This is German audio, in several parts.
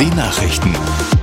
Nachrichten.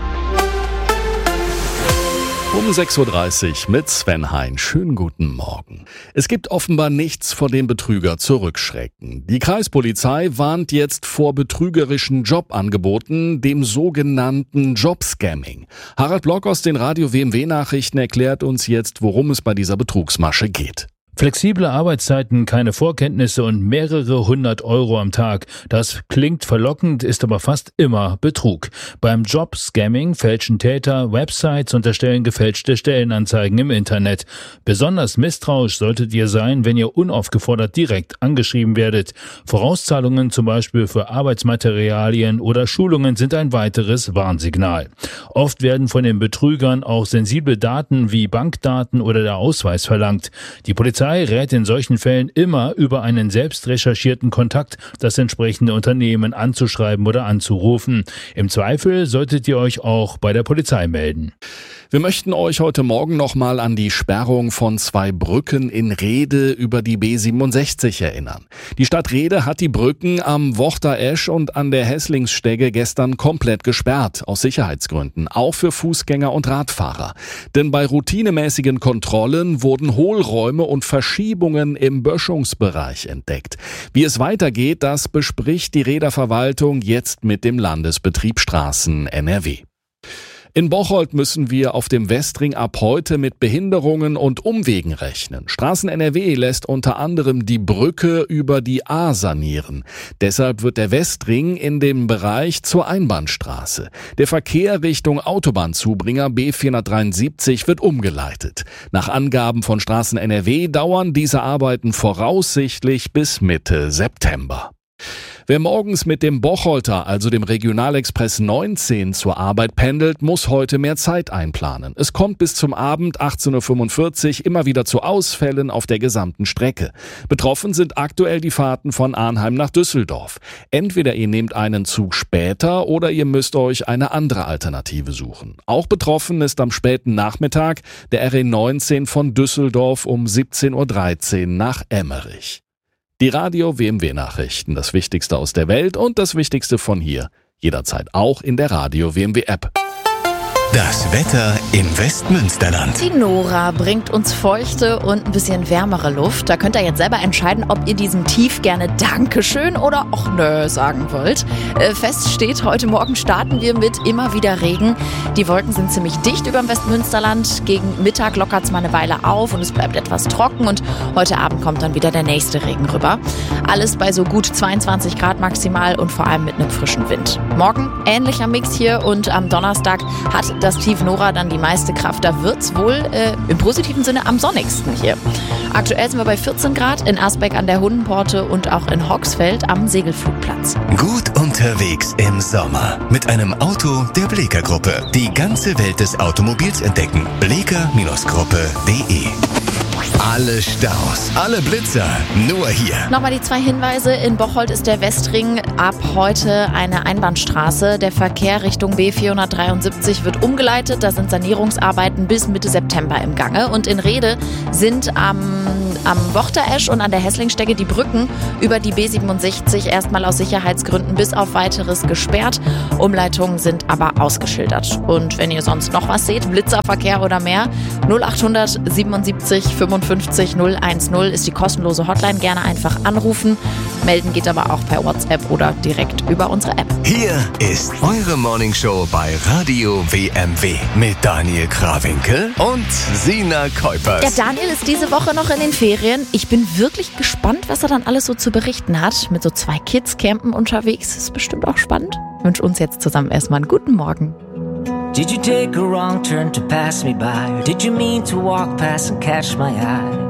Um 6.30 Uhr mit Sven Hein. Schönen guten Morgen. Es gibt offenbar nichts, vor dem Betrüger zurückschrecken. Die Kreispolizei warnt jetzt vor betrügerischen Jobangeboten, dem sogenannten Jobscamming. Harald Block aus den Radio WMW Nachrichten erklärt uns jetzt, worum es bei dieser Betrugsmasche geht. Flexible Arbeitszeiten, keine Vorkenntnisse und mehrere 100 Euro am Tag. Das klingt verlockend, ist aber fast immer Betrug. Beim Job-Scamming fälschen Täter Websites und erstellen gefälschte Stellenanzeigen im Internet. Besonders misstrauisch solltet ihr sein, wenn ihr unaufgefordert direkt angeschrieben werdet. Vorauszahlungen zum Beispiel für Arbeitsmaterialien oder Schulungen sind ein weiteres Warnsignal. Oft werden von den Betrügern auch sensible Daten wie Bankdaten oder der Ausweis verlangt. Die Polizei rät in solchen Fällen immer, über einen selbst recherchierten Kontakt das entsprechende Unternehmen anzuschreiben oder anzurufen. Im Zweifel solltet ihr euch auch bei der Polizei melden. Wir möchten euch heute Morgen nochmal an die Sperrung von 2 Brücken in Rhede über die B67 erinnern. Die Stadt Rhede hat die Brücken am Wochter-Esch und an der Hässlingsstege gestern komplett gesperrt, aus Sicherheitsgründen, auch für Fußgänger und Radfahrer. Denn bei routinemäßigen Kontrollen wurden Hohlräume und Verschiebungen im Böschungsbereich entdeckt. Wie es weitergeht, das bespricht die Rheder Verwaltung jetzt mit dem Landesbetrieb Straßen NRW. In Bocholt müssen wir auf dem Westring ab heute mit Behinderungen und Umwegen rechnen. Straßen NRW lässt unter anderem die Brücke über die A sanieren. Deshalb wird der Westring in dem Bereich zur Einbahnstraße. Der Verkehr Richtung Autobahnzubringer B473 wird umgeleitet. Nach Angaben von Straßen NRW dauern diese Arbeiten voraussichtlich bis Mitte September. Wer morgens mit dem Bocholter, also dem Regionalexpress 19, zur Arbeit pendelt, muss heute mehr Zeit einplanen. Es kommt bis zum Abend 18.45 Uhr immer wieder zu Ausfällen auf der gesamten Strecke. Betroffen sind aktuell die Fahrten von Arnheim nach Düsseldorf. Entweder ihr nehmt einen Zug später oder ihr müsst euch eine andere Alternative suchen. Auch betroffen ist am späten Nachmittag der RE19 von Düsseldorf um 17.13 Uhr nach Emmerich. Die Radio WMW Nachrichten, das Wichtigste aus der Welt und das Wichtigste von hier. Jederzeit auch in der Radio WMW App. Das Wetter im Westmünsterland. Die Nora bringt uns feuchte und ein bisschen wärmere Luft. Da könnt ihr jetzt selber entscheiden, ob ihr diesem Tief gerne Dankeschön oder auch nö sagen wollt. Fest steht, heute Morgen starten wir mit immer wieder Regen. Die Wolken sind ziemlich dicht über dem Westmünsterland. Gegen Mittag lockert es mal eine Weile auf und es bleibt etwas trocken. Und heute Abend kommt dann wieder der nächste Regen rüber. Alles bei so gut 22 Grad maximal und vor allem mit einem frischen Wind. Morgen ähnlicher Mix hier und am Donnerstag hat das Tief Nora dann die meiste Kraft. Da wird's wohl im positiven Sinne am sonnigsten hier. Aktuell sind wir bei 14 Grad in Asbeck an der Hundenporte und auch in Hoxfeld am Segelflugplatz. Gut unterwegs im Sommer mit einem Auto der Bleeker Gruppe. Die ganze Welt des Automobils entdecken. Bleeker-Gruppe.de. Alle Staus, alle Blitzer, nur hier. Nochmal die 2 Hinweise. In Bocholt ist der Westring ab heute eine Einbahnstraße. Der Verkehr Richtung B473 wird umgeleitet. Da sind Sanierungsarbeiten bis Mitte September im Gange. Und in Rhede sind am Wochter-Esch und an der Hässlingsstege die Brücken über die B67 erstmal aus Sicherheitsgründen bis auf weiteres gesperrt. Umleitungen sind aber ausgeschildert. Und wenn ihr sonst noch was seht, Blitzerverkehr oder mehr, 0800 77 55 010 ist die kostenlose Hotline. Gerne einfach anrufen. Melden geht aber auch per WhatsApp oder direkt über unsere App. Hier ist eure Morningshow bei Radio WMW mit Daniel Krawinkel und Sina Kuipers. Der Daniel ist diese Woche noch in den Ferien. Ich bin wirklich gespannt, was er dann alles so zu berichten hat. Mit so 2 Kids campen unterwegs. Ist bestimmt auch spannend. Ich wünsche uns jetzt zusammen erstmal einen guten Morgen. Did you take a wrong turn to pass me by? Or did you mean to walk past and catch my eye?